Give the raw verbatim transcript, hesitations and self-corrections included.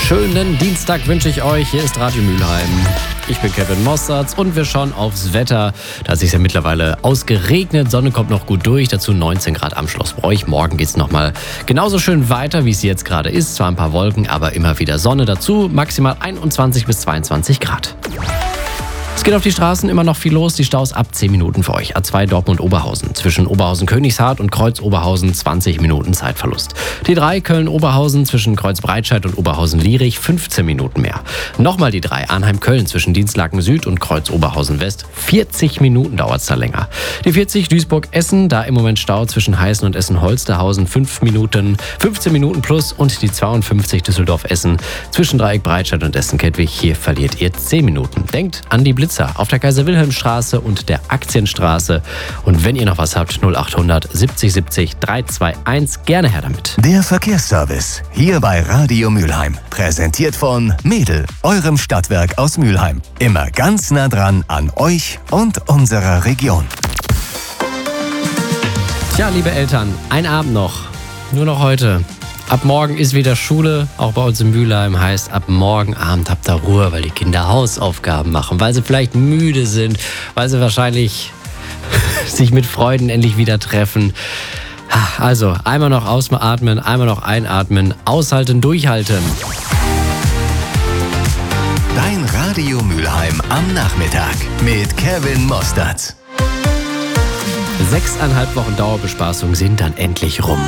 Schönen Dienstag wünsche ich euch. Hier ist Radio Mülheim. Ich bin Kevin Mossertz und wir schauen aufs Wetter. Da hat es sich ja mittlerweile ausgeregnet. Sonne kommt noch gut durch. Dazu neunzehn Grad am Schloss Broich. Morgen geht es nochmal genauso schön weiter, wie es jetzt gerade ist. Zwar ein paar Wolken, aber immer wieder Sonne dazu. Maximal einundzwanzig bis zweiundzwanzig Grad. Es geht auf die Straßen immer noch viel los. Die Staus ab zehn Minuten für euch. A zwei Dortmund-Oberhausen. Zwischen Oberhausen-Königshardt und Kreuz-Oberhausen zwanzig Minuten Zeitverlust. T drei Köln-Oberhausen zwischen Kreuz-Breitscheid und Oberhausen-Lierich fünfzehn Minuten mehr. Nochmal die drei Arnheim-Köln zwischen Dienstlaken Süd und Kreuz-Oberhausen-West. vierzig Minuten dauert es da länger. Die vierzig Duisburg-Essen, da im Moment Stau zwischen Heißen und Essen-Holsterhausen fünf Minuten, fünfzehn Minuten plus. Und die zweiundfünfzig Düsseldorf-Essen zwischen Dreieck Breitscheid und Essen-Kettwig. Hier verliert ihr zehn Minuten. Denkt an die Blitzer auf der Kaiser-Wilhelm-Straße und der Aktienstraße. Und wenn ihr noch was habt, null achthundert siebzig siebzig dreihunderteinundzwanzig, gerne her damit. Der Verkehrsservice, hier bei Radio Mülheim. Präsentiert von Mädel, eurem Stadtwerk aus Mülheim. Immer ganz nah dran an euch und unserer Region. Tja, liebe Eltern, ein Abend noch. Nur noch heute. Ab morgen ist wieder Schule, auch bei uns in Mülheim. Heißt, ab morgen Abend habt ihr Ruhe, weil die Kinder Hausaufgaben machen, weil sie vielleicht müde sind, weil sie wahrscheinlich sich mit Freunden endlich wieder treffen. Also, einmal noch ausatmen, einmal noch einatmen, aushalten, durchhalten. Dein Radio Mülheim am Nachmittag mit Kevin Mossertz. Sechseinhalb Wochen Dauerbespaßung sind dann endlich rum.